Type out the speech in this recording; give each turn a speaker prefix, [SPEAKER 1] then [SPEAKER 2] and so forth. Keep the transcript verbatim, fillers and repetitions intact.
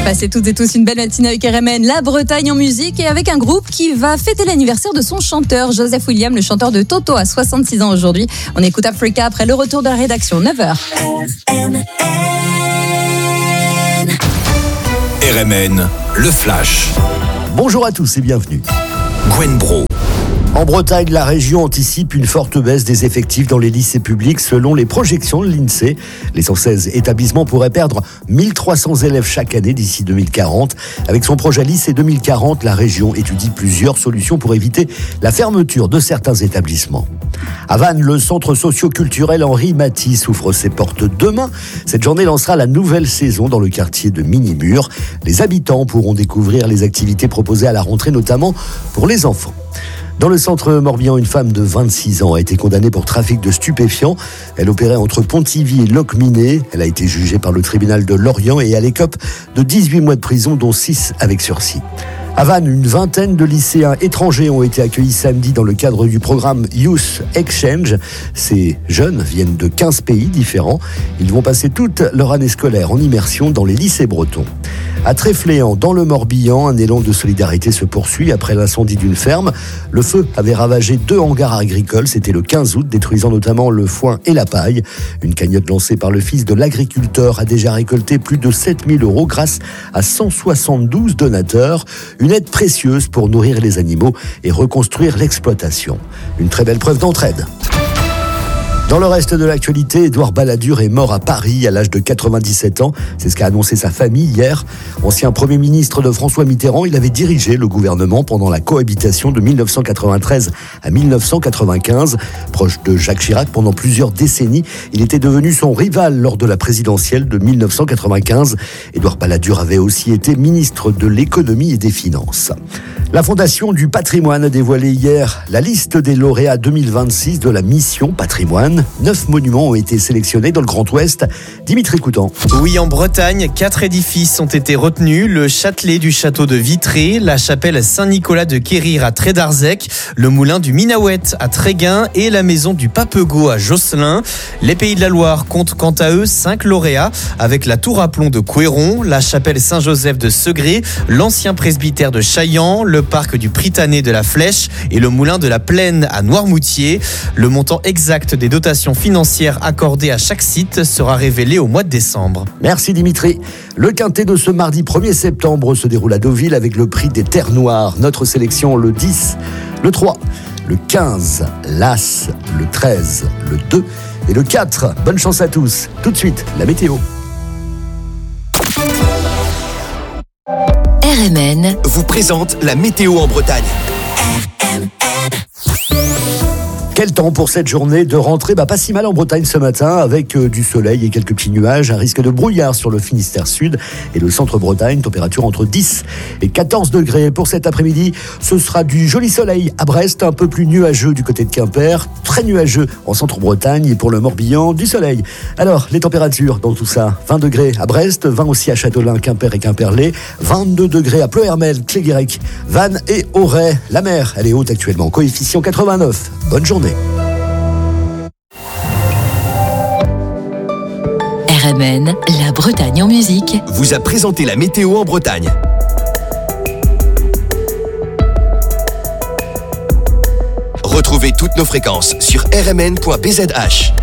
[SPEAKER 1] Passez toutes et tous une belle matinée avec R M N, la Bretagne en musique, et avec un groupe qui va fêter l'anniversaire de son chanteur, Joseph William, le chanteur de Toto, à soixante-six ans aujourd'hui. On écoute Africa après le retour de la rédaction, neuf heures.
[SPEAKER 2] R M N, le Flash.
[SPEAKER 3] Bonjour à tous et bienvenue.
[SPEAKER 2] Gwen Bro.
[SPEAKER 3] En Bretagne, la région anticipe une forte baisse des effectifs dans les lycées publics selon les projections de l'INSEE. Les cent seize établissements pourraient perdre mille trois cents élèves chaque année d'ici deux mille quarante. Avec son projet Lycée deux mille quarante, la région étudie plusieurs solutions pour éviter la fermeture de certains établissements. À Vannes, le centre socio-culturel Henri Matisse ouvre ses portes demain. Cette journée lancera la nouvelle saison dans le quartier de Minimur. Les habitants pourront découvrir les activités proposées à la rentrée, notamment pour les enfants. Dans le centre Morbihan, une femme de vingt-six ans a été condamnée pour trafic de stupéfiants. Elle opérait entre Pontivy et Locminé. Elle a été jugée par le tribunal de Lorient et elle écope de dix-huit mois de prison, dont six avec sursis. À Vannes, une vingtaine de lycéens étrangers ont été accueillis samedi dans le cadre du programme Youth Exchange. Ces jeunes viennent de quinze pays différents. Ils vont passer toute leur année scolaire en immersion dans les lycées bretons. À Tréfléan, dans le Morbihan, un élan de solidarité se poursuit après l'incendie d'une ferme. Le feu avait ravagé deux hangars agricoles, c'était le quinze août, détruisant notamment le foin et la paille. Une cagnotte lancée par le fils de l'agriculteur a déjà récolté plus de sept mille euros grâce à cent soixante-douze donateurs. Une aide précieuse pour nourrir les animaux et reconstruire l'exploitation. Une très belle preuve d'entraide. Dans le reste de l'actualité, Édouard Balladur est mort à Paris à l'âge de quatre-vingt-dix-sept ans. C'est ce qu'a annoncé sa famille hier. Ancien Premier ministre de François Mitterrand, il avait dirigé le gouvernement pendant la cohabitation de dix-neuf cent quatre-vingt-treize à dix-neuf cent quatre-vingt-quinze. Proche de Jacques Chirac pendant plusieurs décennies, il était devenu son rival lors de la présidentielle de dix-neuf cent quatre-vingt-quinze. Édouard Balladur avait aussi été ministre de l'économie et des finances. La Fondation du patrimoine a dévoilé hier la liste des lauréats deux mille vingt-six de la mission patrimoine. Neuf monuments ont été sélectionnés dans le Grand Ouest. Dimitri Coutan.
[SPEAKER 4] Oui, en Bretagne, quatre édifices ont été retenus. Le Châtelet du château de Vitré, la chapelle Saint-Nicolas de Quérir à Trédarzec, le moulin du Minahouette à Tréguin et la maison du Papego à Josselin. Les Pays de la Loire comptent quant à eux cinq lauréats avec la tour à plomb de Couéron, la chapelle Saint-Joseph de Segré, l'ancien presbytère de Chaillan, le parc du Pritané de la Flèche et le moulin de la Plaine à Noirmoutier. Le montant exact des dotations financières accordées à chaque site sera révélé au mois de décembre.
[SPEAKER 3] Merci Dimitri. Le quintet de ce mardi premier septembre se déroule à Deauville avec le prix des Terres Noires. Notre sélection le dix, le trois, le quinze, l'As, le treize, le deux et le quatre. Bonne chance à tous. Tout de suite, la météo.
[SPEAKER 5] R M N
[SPEAKER 2] vous présente la météo en Bretagne.
[SPEAKER 3] Quel temps pour cette journée de rentrée? Bah, pas si mal en Bretagne ce matin, avec euh, du soleil et quelques petits nuages, un risque de brouillard sur le Finistère Sud et le centre-Bretagne, température entre dix et quatorze degrés. Pour cet après-midi, ce sera du joli soleil à Brest, un peu plus nuageux du côté de Quimper, très nuageux en centre-Bretagne et pour le Morbihan, du soleil. Alors, les températures dans tout ça, vingt degrés à Brest, vingt aussi à Châtelain, Quimper et Quimperlé, vingt-deux degrés à Pleuhermel, Cléguérec, Vannes et Auray. La mer, elle est haute actuellement, coefficient quatre-vingt-neuf. Bonne journée.
[SPEAKER 5] R M N, la Bretagne en musique,
[SPEAKER 2] vous a présenté la météo en Bretagne. Retrouvez toutes nos fréquences sur r m n point b z h.